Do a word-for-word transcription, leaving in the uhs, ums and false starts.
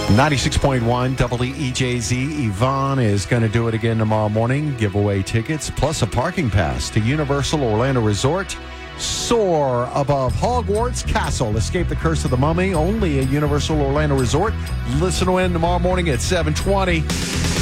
ninety-six point one W E J Z. Yvonne is going to do it again tomorrow morning. Give away tickets plus a parking pass to Universal Orlando Resort. Soar above Hogwarts Castle. Escape the curse of the mummy. Only at Universal Orlando Resort. Listen to in tomorrow morning at seven twenty.